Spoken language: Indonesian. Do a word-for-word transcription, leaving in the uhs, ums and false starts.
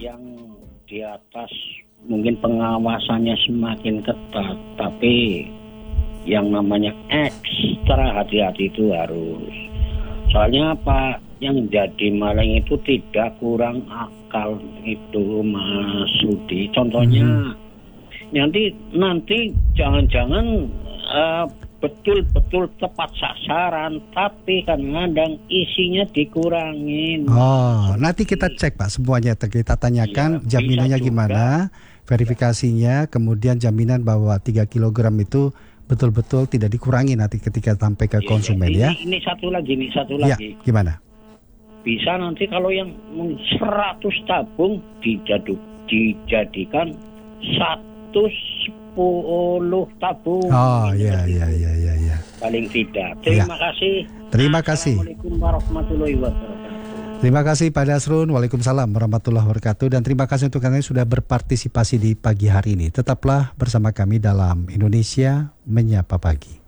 yang di atas mungkin pengawasannya semakin ketat, tapi yang namanya ekstra hati-hati itu harus. Soalnya apa? Yang jadi maling itu tidak kurang akal itu, Mas Sudi. Contohnya hmm. nanti nanti jangan-jangan uh, betul-betul tepat sasaran, tapi kadang-kadang isinya dikurangin. Oh, nanti kita cek Pak semuanya, kita tanyakan ya, jaminannya gimana, verifikasinya, kemudian jaminan bahwa tiga kilogram itu betul-betul tidak dikurangi nanti ketika sampai ke konsumen ya. Ini, ini satu lagi nih, satu ya, lagi. Gimana? Bisa nanti kalau yang seratus tabung dijaduk, dijadikan seratus sepuluh tabung. Oh iya iya iya iya ya. Paling tidak. Terima ya. kasih. Terima kasih. Assalamualaikum warahmatullahi wabarakatuh. Terima kasih Pak Dasrun. Waalaikumsalam warahmatullahi wabarakatuh. Dan terima kasih untuk kalian yang sudah berpartisipasi di pagi hari ini. Tetaplah bersama kami dalam Indonesia Menyapa Pagi.